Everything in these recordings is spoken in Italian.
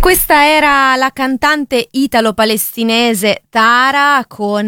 Questa era la cantante italo-palestinese Tara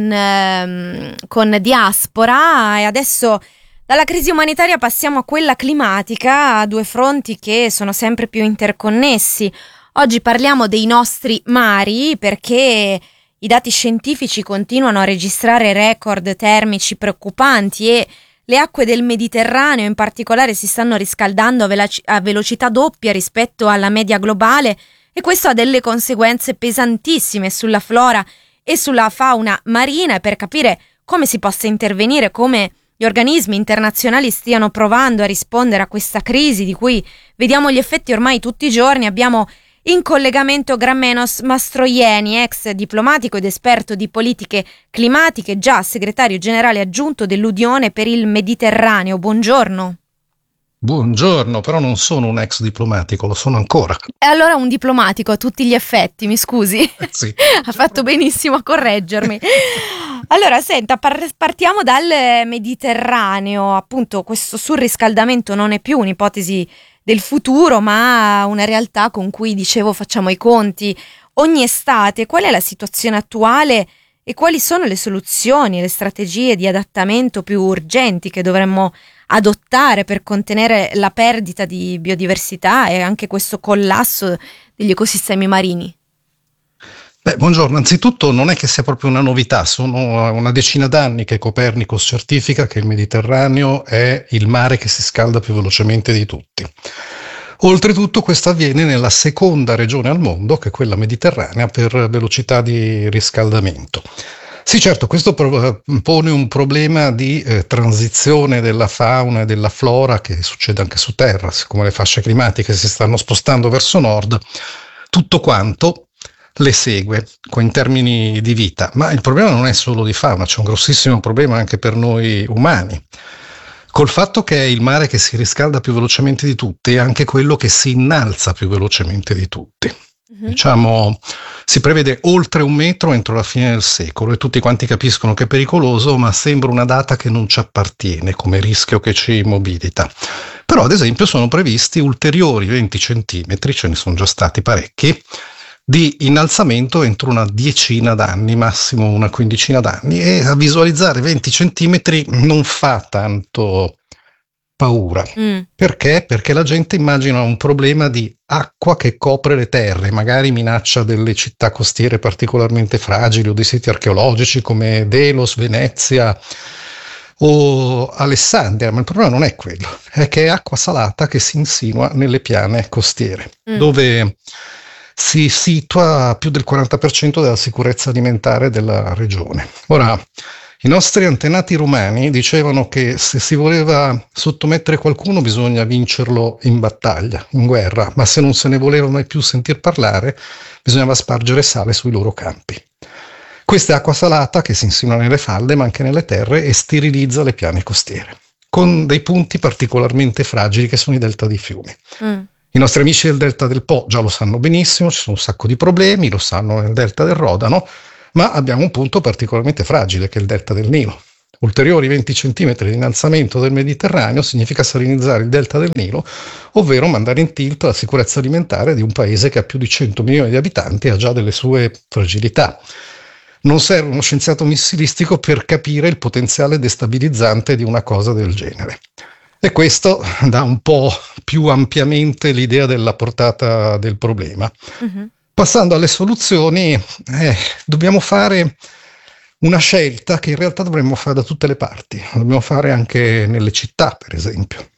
con Diaspora, e adesso dalla crisi umanitaria passiamo a quella climatica, a due fronti che sono sempre più interconnessi. Oggi parliamo dei nostri mari perché i dati scientifici continuano a registrare record termici preoccupanti e le acque del Mediterraneo in particolare si stanno riscaldando a velocità doppia rispetto alla media globale, e questo ha delle conseguenze pesantissime sulla flora e sulla fauna marina. E per capire come si possa intervenire, come gli organismi internazionali stiano provando a rispondere a questa crisi di cui vediamo gli effetti ormai tutti i giorni, abbiamo in collegamento Gramenos Mastroianni, ex diplomatico ed esperto di politiche climatiche, già segretario generale aggiunto dell'Unione per il Mediterraneo. Buongiorno. Buongiorno, però non sono un ex diplomatico, lo sono ancora. E allora un diplomatico a tutti gli effetti, mi scusi? Sì. Ha fatto benissimo a correggermi. Allora, senta, partiamo dal Mediterraneo. Appunto, questo surriscaldamento non è più un'ipotesi del futuro, ma una realtà con cui, dicevo, facciamo i conti ogni estate. Qual è la situazione attuale e quali sono le soluzioni, le strategie di adattamento più urgenti che dovremmo adottare per contenere la perdita di biodiversità e anche questo collasso degli ecosistemi marini? Buongiorno, anzitutto non è che sia proprio una novità, sono una decina d'anni che Copernicus certifica che il Mediterraneo è il mare che si scalda più velocemente di tutti. Oltretutto questo avviene nella seconda regione al mondo, che è quella mediterranea, per velocità di riscaldamento. Sì, certo, questo pone un problema di transizione della fauna e della flora che succede anche su Terra, siccome le fasce climatiche si stanno spostando verso nord, tutto quanto le segue in termini di vita. Ma il problema non è solo di fauna, c'è un grossissimo problema anche per noi umani. Col fatto che è il mare che si riscalda più velocemente di tutti, è anche quello che si innalza più velocemente di tutti. Diciamo, si prevede oltre 1 metro entro la fine del secolo e tutti quanti capiscono che è pericoloso, ma sembra una data che non ci appartiene come rischio che ci mobilita. Però ad esempio sono previsti ulteriori 20 centimetri, ce ne sono già stati parecchi, di innalzamento entro una decina d'anni, massimo una quindicina d'anni, e a visualizzare 20 centimetri non fa tanto paura. Perché? Perché la gente immagina un problema di acqua che copre le terre, magari minaccia delle città costiere particolarmente fragili o dei siti archeologici come Delos, Venezia o Alessandria, ma il problema non è quello, è che è acqua salata che si insinua nelle piane costiere, dove si situa più del 40% della sicurezza alimentare della regione. Ora, i nostri antenati romani dicevano che se si voleva sottomettere qualcuno bisogna vincerlo in battaglia, in guerra, ma se non se ne voleva mai più sentir parlare bisognava spargere sale sui loro campi. Questa è acqua salata che si insinua nelle falde ma anche nelle terre e sterilizza le piane costiere, con dei punti particolarmente fragili che sono i delta di fiumi. I nostri amici del delta del Po già lo sanno benissimo, ci sono un sacco di problemi, lo sanno nel delta del Rodano, ma abbiamo un punto particolarmente fragile che è il delta del Nilo. Ulteriori 20 cm di innalzamento del Mediterraneo significa salinizzare il delta del Nilo, ovvero mandare in tilt la sicurezza alimentare di un paese che ha più di 100 milioni di abitanti e ha già delle sue fragilità. Non serve uno scienziato missilistico per capire il potenziale destabilizzante di una cosa del genere. E questo dà un po' più ampiamente l'idea della portata del problema. Passando alle soluzioni, dobbiamo fare una scelta che in realtà dovremmo fare da tutte le parti, dobbiamo fare anche nelle città, per esempio.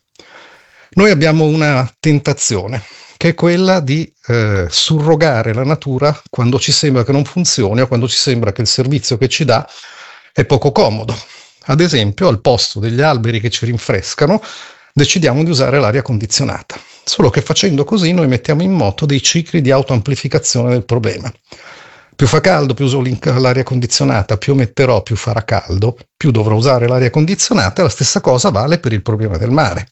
Noi abbiamo una tentazione, che è quella di surrogare la natura quando ci sembra che non funzioni o quando ci sembra che il servizio che ci dà è poco comodo. Ad esempio, al posto degli alberi che ci rinfrescano, decidiamo di usare l'aria condizionata. Solo che facendo così noi mettiamo in moto dei cicli di autoamplificazione del problema. Più fa caldo, più uso l'aria condizionata, più metterò, più farà caldo, più dovrò usare l'aria condizionata, e la stessa cosa vale per il problema del mare.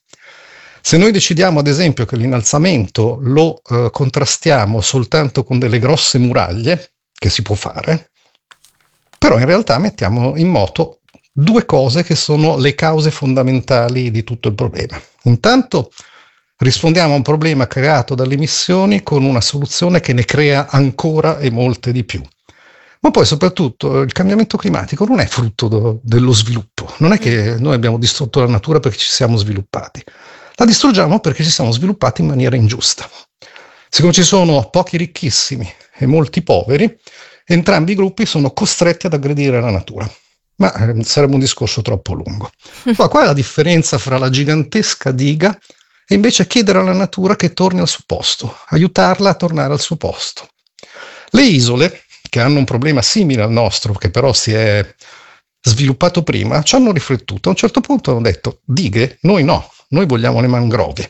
Se noi decidiamo ad esempio che l'innalzamento lo contrastiamo soltanto con delle grosse muraglie, che si può fare, però in realtà mettiamo in moto due cose che sono le cause fondamentali di tutto il problema. Intanto Rispondiamo a un problema creato dalle emissioni con una soluzione che ne crea ancora e molte di più. Ma poi soprattutto il cambiamento climatico non è frutto dello sviluppo, non è che noi abbiamo distrutto la natura perché ci siamo sviluppati, la distruggiamo perché ci siamo sviluppati in maniera ingiusta. Siccome ci sono pochi ricchissimi e molti poveri, entrambi i gruppi sono costretti ad aggredire la natura. Ma sarebbe un discorso troppo lungo. Ma qual è la differenza fra la gigantesca diga e invece chiedere alla natura che torni al suo posto, aiutarla a tornare al suo posto? Le isole, che hanno un problema simile al nostro, che però si è sviluppato prima, ci hanno riflettuto. A un certo punto hanno detto: dighe, noi no, noi vogliamo le mangrove,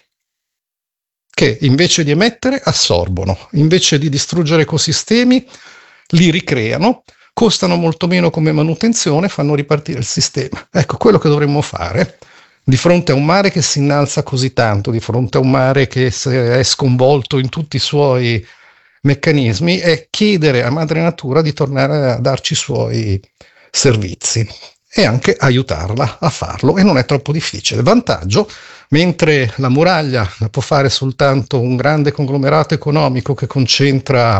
che invece di emettere assorbono, invece di distruggere ecosistemi li ricreano, costano molto meno come manutenzione, fanno ripartire il sistema. Ecco, quello che dovremmo fare di fronte a un mare che si innalza così tanto, di fronte a un mare che è sconvolto in tutti i suoi meccanismi, è chiedere a Madre Natura di tornare a darci i suoi servizi e anche aiutarla a farlo, e non è troppo difficile. Vantaggio: mentre la muraglia la può fare soltanto un grande conglomerato economico che concentra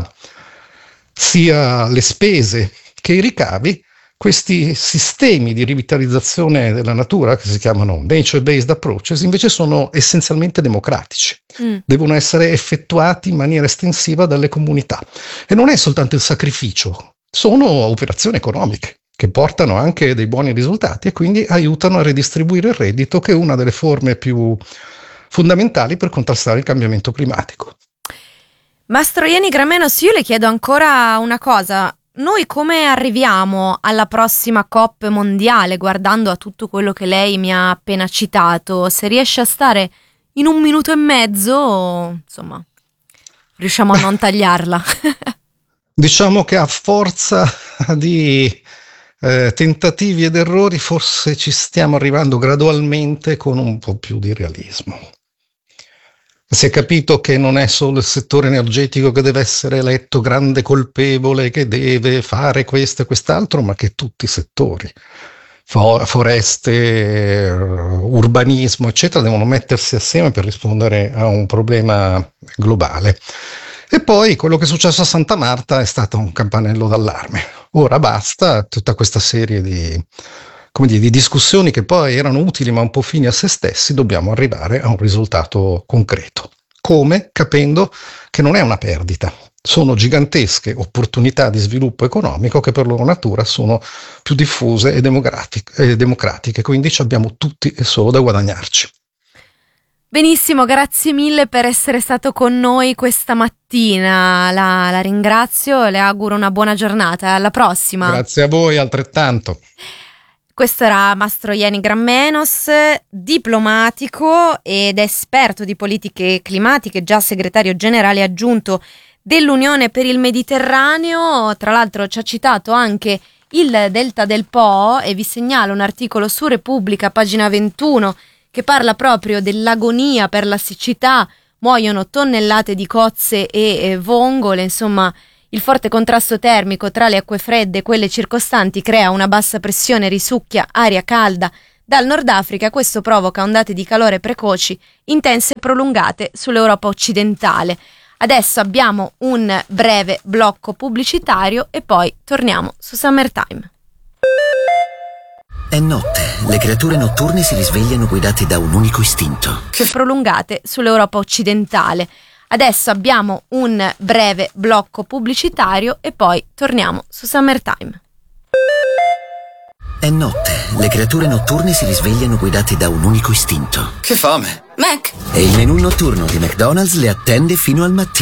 sia le spese che i ricavi, questi sistemi di rivitalizzazione della natura, che si chiamano nature-based approaches, invece sono essenzialmente democratici. Devono essere effettuati in maniera estensiva dalle comunità. E non è soltanto il sacrificio, sono operazioni economiche che portano anche dei buoni risultati e quindi aiutano a redistribuire il reddito, che è una delle forme più fondamentali per contrastare il cambiamento climatico. Mastroianni Gramenos, io le chiedo ancora una cosa. Noi come arriviamo alla prossima COP mondiale, guardando a tutto quello che lei mi ha appena citato? Se riesce a stare in 1 minuto e mezzo, insomma, riusciamo a non tagliarla. Diciamo che a forza di tentativi ed errori forse ci stiamo arrivando gradualmente con un po' più di realismo. Si è capito che non è solo il settore energetico che deve essere eletto grande colpevole, che deve fare questo e quest'altro, ma che tutti i settori, foreste, urbanismo, eccetera, devono mettersi assieme per rispondere a un problema globale. E poi quello che è successo a Santa Marta è stato un campanello d'allarme. Ora basta tutta questa serie di discussioni che poi erano utili ma un po' fini a se stessi. Dobbiamo arrivare a un risultato concreto. Come? Capendo che non è una perdita, sono gigantesche opportunità di sviluppo economico che per loro natura sono più diffuse e democratiche, quindi ci abbiamo tutti e solo da guadagnarci. Benissimo, grazie mille per essere stato con noi questa mattina, la ringrazio, le auguro una buona giornata, alla prossima. Grazie a voi, altrettanto. Questo era Mastroianni Gramenos, diplomatico ed esperto di politiche climatiche, già segretario generale aggiunto dell'Unione per il Mediterraneo. Tra l'altro ci ha citato anche il Delta del Po e vi segnalo un articolo su Repubblica, pagina 21, che parla proprio dell'agonia per la siccità. Muoiono tonnellate di cozze e vongole, insomma. Il forte contrasto termico tra le acque fredde e quelle circostanti crea una bassa pressione, risucchia aria calda dal Nord Africa. Questo provoca ondate di calore precoci, intense e prolungate sull'Europa occidentale. Adesso abbiamo un breve blocco pubblicitario e poi torniamo su Summertime. È notte, le creature notturne si risvegliano guidate da un unico istinto. Prolungate sull'Europa occidentale. Adesso abbiamo un breve blocco pubblicitario e poi torniamo su Summertime. È notte, le creature notturne si risvegliano guidate da un unico istinto. Che fame! Mac! E il menù notturno di McDonald's le attende fino al mattino.